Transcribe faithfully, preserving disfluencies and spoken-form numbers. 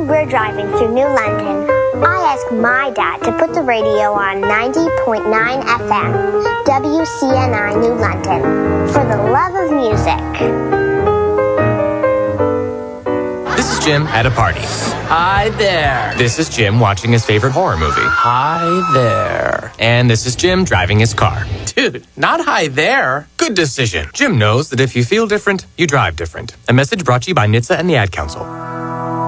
we're driving through New London, I asked my dad to put the radio on ninety point nine F M, W C N I New London, for the love of music. This is Jim at a party. Hi there. This is Jim watching his favorite horror movie. Hi there. And this is Jim driving his car. Dude, not hi there. Good decision. Jim knows that if you feel different, you drive different. A message brought to you by N H T S A and the Ad Council.